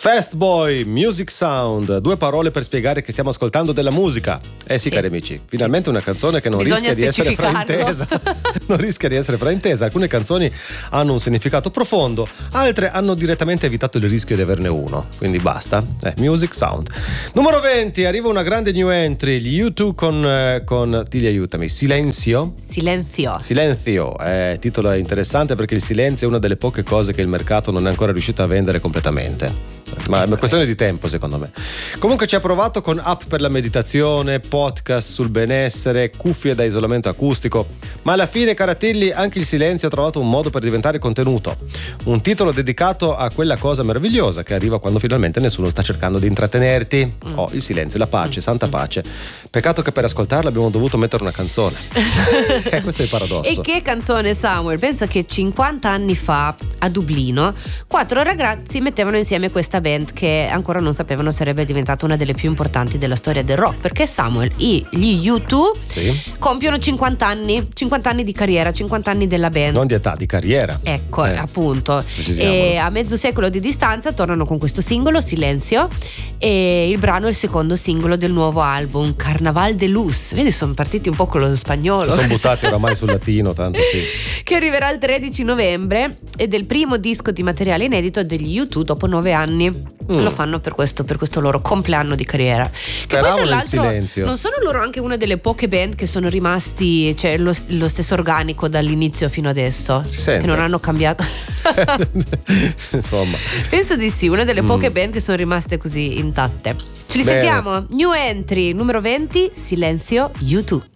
Fast Boy, Music Sound, 2 parole per spiegare che stiamo ascoltando della musica. Sì, cari amici, finalmente una canzone che non rischia di essere fraintesa. Non rischia di essere fraintesa. Alcune canzoni hanno un significato profondo, altre hanno direttamente evitato il rischio di averne uno. Quindi basta. Music Sound. Numero 20, arriva una grande new entry, gli U2 con Tili, aiutami. Silenzio. Titolo è interessante perché il silenzio è una delle poche cose che il mercato non è ancora riuscito a vendere completamente. Ma è una questione di tempo, secondo me. Comunque ci ha provato con app per la meditazione, podcast sul benessere, cuffie da isolamento acustico. Ma alla fine, Caratilli, anche il silenzio ha trovato un modo per diventare contenuto. Un titolo dedicato a quella cosa meravigliosa che arriva quando finalmente nessuno sta cercando di intrattenerti. Il silenzio, la pace, santa pace. Peccato che per ascoltarla abbiamo dovuto mettere una canzone. Questo è il paradosso. E che canzone, Samuel? Pensa che 50 anni fa a Dublino 4 ragazzi mettevano insieme questa band che ancora non sapevano sarebbe diventata una delle più importanti della storia del rock, perché Samuel, gli U2 compiono 50 anni di carriera, 50 anni della band. Non di età, di carriera. Ecco, appunto. E a mezzo secolo di distanza tornano con questo singolo, Silenzio, e il brano è il secondo singolo del nuovo album, Carnaval de Luz. Vedi, sono partiti un po' con lo spagnolo. Sono buttati oramai sul latino, tanto sì. Che arriverà il 13 novembre ed è il primo disco di materiale inedito degli U2 dopo 9 anni. Lo fanno per questo loro compleanno di carriera. Speravo che poi, tra nel silenzio. Non sono loro anche una delle poche band che sono rimasti, cioè lo stesso organico dall'inizio fino adesso? Si sente. Che non hanno cambiato. Insomma, penso di sì, una delle poche band che sono rimaste così intatte. Ce li sentiamo. New entry numero 20, Silenzio, U2.